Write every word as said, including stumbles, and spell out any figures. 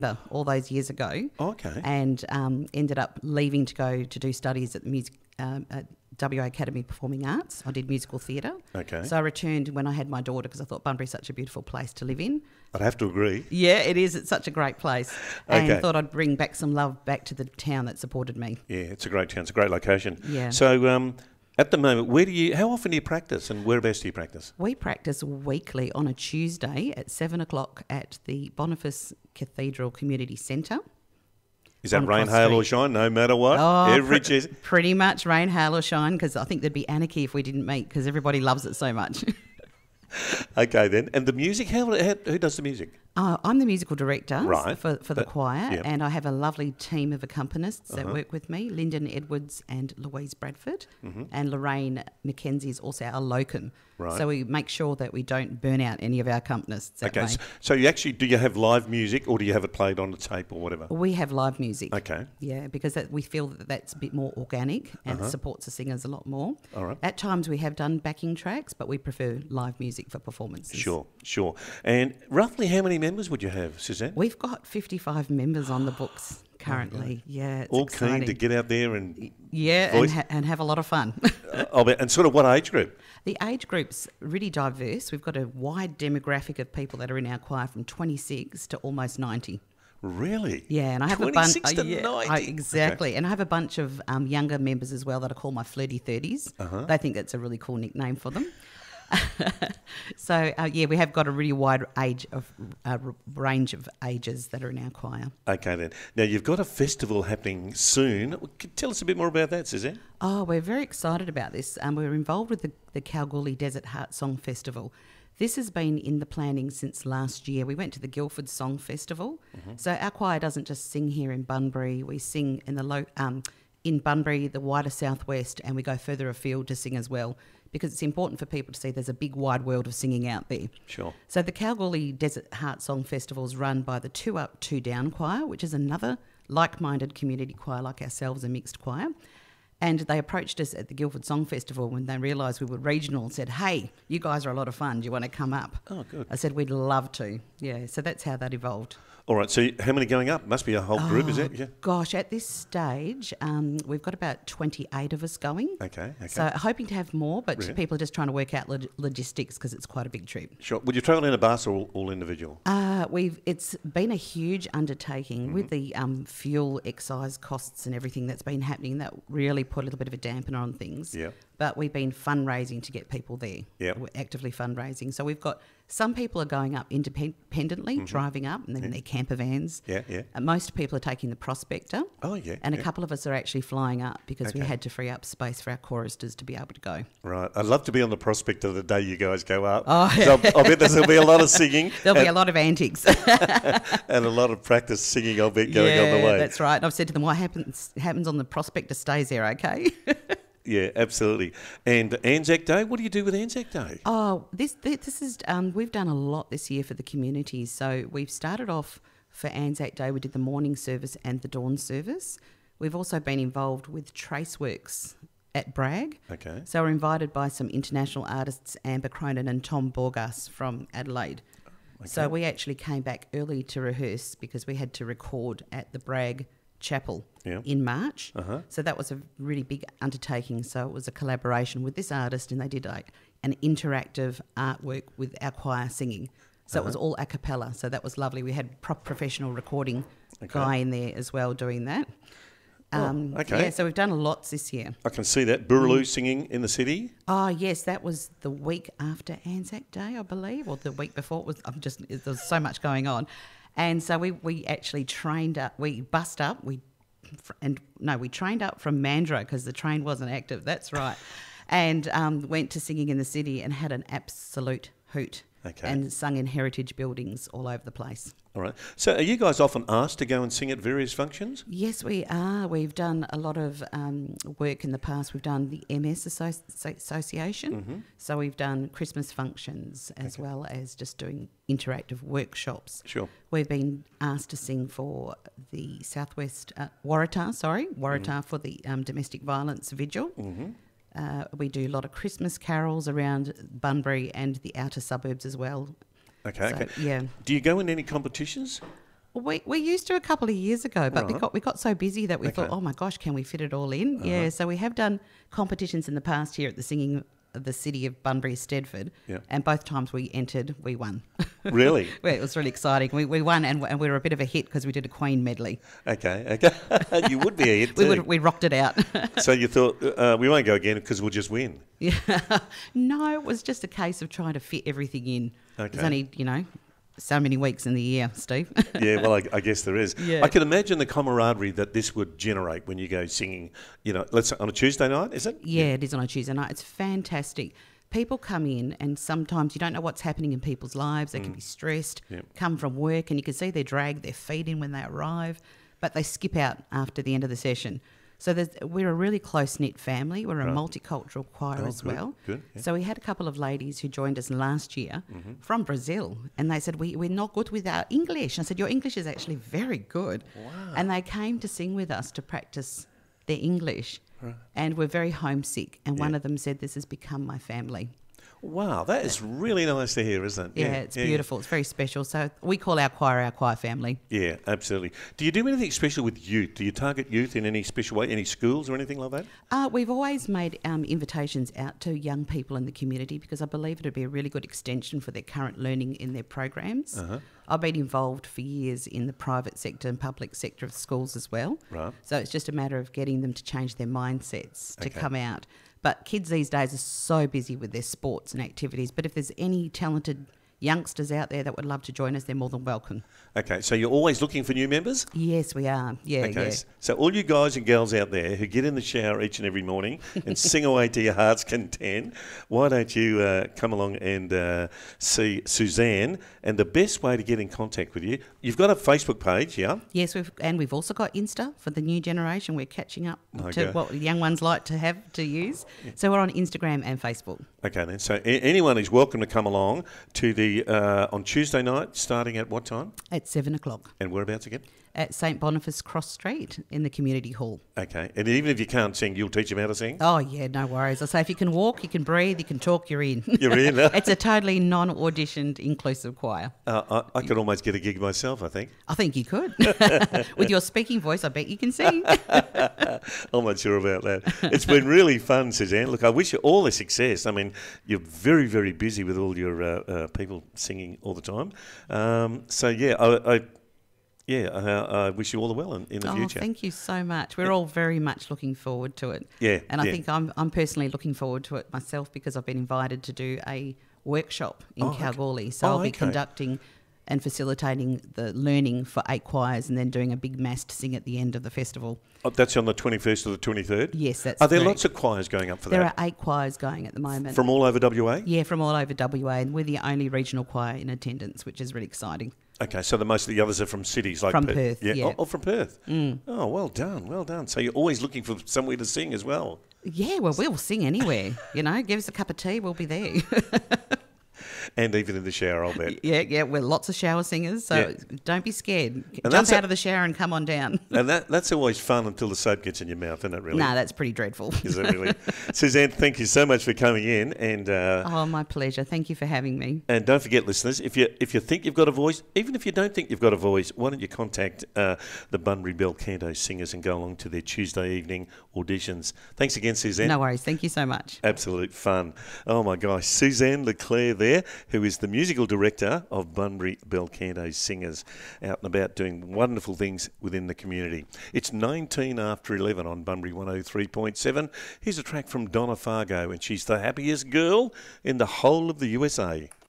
all those years ago. Okay. And um, ended up leaving to go to do studies at the music um, at W A Academy of Performing Arts. I did musical theatre. Okay. So I returned when I had my daughter because I thought Bunbury's such a beautiful place to live in. I'd have to agree. Yeah, it is. It's such a great place. And Okay. thought I'd bring back some love back to the town that supported me. Yeah, it's a great town. It's a great location. Yeah. So um, at the moment, where do you? How often do you practice, and whereabouts do you practice? We practice weekly on a Tuesday at seven o'clock at the Boniface Cathedral Community Centre. Is that on rain, Cross hail, or Street. shine? No matter what, Oh, every pre- Tuesday. pretty much rain, hail or shine, because I think there'd be anarchy if we didn't meet because everybody loves it so much. Okay, then. And the music? How, how who does the music? Uh, I'm the musical director Right. for, for the But- choir, yeah. and I have a lovely team of accompanists that Uh-huh. work with me, Lyndon Edwards and Louise Bradford, Mm-hmm. and Lorraine McKenzie is also our locum. Right. So we make sure that we don't burn out any of our accompanists that Okay, way. so, so you actually, do you have live music, or do you have it played on a tape or whatever? We have live music. Okay. Yeah, because that, we feel that that's a bit more organic and it supports the singers a lot more. Uh-huh. All right. At times we have done backing tracks, but we prefer live music for performances. Sure, sure. And roughly how many members would you have, Suzanne? We've got fifty-five members on the books currently. Yeah, it's All exciting. keen to get out there and Yeah, and, voice- ha- and have a lot of fun. uh, I'll bet. And sort of what age group? The age group's really diverse. We've got a wide demographic of people that are in our choir from twenty-six to almost ninety. Really? Yeah, and I have a bunch. twenty-six to yeah, I- ninety. exactly. And I have a bunch of um, younger members as well that I call my flirty thirties. Uh-huh. They think that's a really cool nickname for them. So, uh, yeah, we have got a really wide age of uh, r- range of ages that are in our choir. Okay, then. Now, you've got a festival happening soon. Tell us a bit more about that, Suzanne. Oh, we're very excited about this. Um, we're involved with the, the Kalgoorlie Desert Heart Song Festival. This has been in the planning since last year. We went to the Guildford Song Festival. So our choir doesn't just sing here in Bunbury. We sing in the low, um, in Bunbury, the wider southwest, and we go further afield to sing as well, because it's important for people to see there's a big wide world of singing out there. Sure. So the Kalgoorlie Desert Heart Song Festival is run by the Two Up, Two Down choir, which is another like-minded community choir like ourselves, a mixed choir. And they approached us at the Guildford Song Festival when they realised we were regional and said, hey, you guys are a lot of fun. Do you want to come up? Oh, good. I said, we'd love to. Yeah, so that's how that evolved. All right, so how many going up? Must be a whole group, is it? Yeah. Gosh, at this stage, um, we've got about twenty-eight of us going. Okay, okay. So hoping to have more, but Really? people are just trying to work out log- logistics because it's quite a big trip. Sure. Would you travel in a bus or all, all individual? Uh, we've it's been a huge undertaking Mm-hmm. with the um, fuel excise costs and everything that's been happening. That really put a little bit of a dampener on things. Yeah. But we've been fundraising to get people there. Yeah. We're actively fundraising. So we've got some people are going up independently, driving up, and then in their camper vans. Mm-hmm. Yeah, yeah. Uh, most people are taking the Prospector. Oh, yeah, And yeah. a couple of us are actually flying up because we Okay. had to free up space for our choristers to be able to go. Right. I'd love to be on the prospect of the day you guys go up. Oh, So I bet there'll be a lot of singing There'll and, be a lot of antics. and a lot of practice singing, I'll bet, going yeah, on the way. that's right. And I've said to them, what happens happens on the Prospector stays there, okay? Yeah, absolutely. And Anzac Day, what do you do with Anzac Day? Oh, this this, this is um, we've done a lot this year for the community. So we've started off for Anzac Day. We did the morning service and the dawn service. We've also been involved with Traceworks at Bragg. Okay. So we're invited by some international artists, Amber Cronin and Tom Borgas from Adelaide. So we actually came back early to rehearse because we had to record at the Bragg Chapel Yeah. in March. Uh-huh. So that was a really big undertaking. So it was a collaboration with this artist, and they did like an interactive artwork with our choir singing. So it was all a cappella. So that was lovely. We had prop professional recording Okay. guy in there as well doing that. Oh, Um, okay. Yeah, so we've done lots this year. I can see that. Boorloo singing in the city. Oh yes, that was the week after Anzac Day, I believe, or the week before. It was. I'm just. There's so much going on, and so we we actually trained up. We bussed up. We and no, we trained up from Mandurah because the train wasn't active. That's right, and um, went to singing in the city and had an absolute hoot. Okay. And sung in heritage buildings all over the place. All right. So are you guys often asked to go and sing at various functions? Yes, we are. We've done a lot of um, work in the past. We've done the M S Associ- Association. Mm-hmm. So we've done Christmas functions as well as just doing interactive workshops. Sure. We've been asked to sing for the Southwest, uh, Waratah, sorry, Waratah Mm-hmm. for the um, domestic violence vigil. Mm-hmm. Uh, we do a lot of Christmas carols around Bunbury and the outer suburbs as well. Okay, So, okay. yeah. Do you go in any competitions? We we used to a couple of years ago, but we Right. got we got so busy that we Okay. thought, oh my gosh, can we fit it all in? Yeah, so we have done competitions in the past here at the Singing of the City of Bunbury Stedford, Yeah. and both times we entered, we won. Really? Well, it was really exciting. We, we won, and, and we were a bit of a hit because we did a Queen medley. Okay, okay. You would be a hit We too. would, we rocked it out. So you thought, uh, we won't go again because we'll just win. Yeah. No, it was just a case of trying to fit everything in. Okay. There's only, you know, so many weeks in the year, Steve. Yeah, well, I, I guess there is. Yeah. I can imagine the camaraderie that this would generate when you go singing, you know, let's say on a Tuesday night, is it? Yeah, it is on a Tuesday night. It's fantastic. People come in and sometimes you don't know what's happening in people's lives. They can be stressed, Yep. come from work, and you can see they drag their feet in when they arrive, but they skip out after the end of the session. So there's, we're a really close-knit family. We're a Right. multicultural choir Oh, as good, well. good, yeah. So we had a couple of ladies who joined us last year Mm-hmm. from Brazil, and they said, we, we're not good with our English. I said, your English is actually very good. Wow. And they came to sing with us to practice their English, and were very homesick. And one Yeah. of them said, this has become my family. Wow, that is really nice to hear, isn't it? Yeah, it's beautiful. It's very special. So we call our choir our choir family. Yeah, absolutely. Do you do anything special with youth? Do you target youth in any special way? Any schools or anything like that? Uh, we've always made um, invitations out to young people in the community because I believe it would be a really good extension for their current learning in their programs. Uh-huh. I've been involved for years in the private sector and public sector of schools as well. Right. So it's just a matter of getting them to change their mindsets to Okay. come out. But kids these days are so busy with their sports and activities. But if there's any talented youngsters out there that would love to join us, they're more than welcome. Okay, so you're always looking for new members? Yes, we are. Yeah, Okay, yeah. s- so all you guys and girls out there who get in the shower each and every morning and sing away to your heart's content, why don't you uh, come along and uh, see Suzanne? And the best way to get in contact with you, you've got a Facebook page, yeah? Yes, we've and we've also got Insta for the new generation. We're catching up Okay. to what the young ones like to have to use. So we're on Instagram and Facebook. Okay, then. So a- anyone is welcome to come along to the uh, on Tuesday night, starting at what time? At seven o'clock And whereabouts again? at Saint Boniface Cross Street in the community hall. Okay, and even if you can't sing, you'll teach them how to sing? Oh yeah, no worries. I say if you can walk, you can breathe, you can talk, you're in. You're in, huh? It's a totally non-auditioned inclusive choir. Uh, I, I could almost get a gig myself, I think. I think you could. With your speaking voice, I bet you can sing. I'm not sure about that. It's been really fun, Suzanne. Look, I wish you all the success. I mean, you're very, very busy with all your uh, uh, people singing all the time. Um, so, yeah, I, I yeah, I, I wish you all the well in, in the Oh, future. thank you so much. We're all very much looking forward to it. Yeah, And I yeah. think I'm I'm personally looking forward to it myself because I've been invited to do a workshop in Oh, okay. Kalgoorlie. So Oh, I'll be okay. conducting and facilitating the learning for eight choirs and then doing a big mass to sing at the end of the festival. Oh, that's on the twenty-first or the twenty-third? Yes, that's Are there correct. lots of choirs going up for There that? are eight choirs going at the moment. From all over W A? yeah, from all over W A, and we're the only regional choir in attendance, which is really exciting. Okay, so the most of the others are from cities like From Perth. Perth, yeah. Oh, oh, from Perth. Oh, well done, well done. So you're always looking for somewhere to sing as well. Yeah, well, we'll sing anywhere. You know, give us a cup of tea, we'll be there. And even in the shower, I'll bet. Yeah, yeah, we're lots of shower singers, so Yeah. don't be scared. And Jump that's out a- of the shower and come on down. And that that's always fun until the soap gets in your mouth, isn't it, really? No, that's pretty dreadful. Is it really? Suzanne, thank you so much for coming in. And uh, Oh, my pleasure. Thank you for having me. and don't forget, listeners, if you if you think you've got a voice, even if you don't think you've got a voice, why don't you contact uh, the Bunbury Bell Canto Singers and go along to their Tuesday evening auditions. Thanks again, Suzanne. No worries. Thank you so much. Absolute fun. Oh my gosh. Suzanne Leclerc there, who is the musical director of Bunbury Bell Canto Singers, out and about doing wonderful things within the community. It's nineteen after eleven on Bunbury one oh three point seven. Here's a track from Donna Fargo, and she's the happiest girl in the whole of the U S A.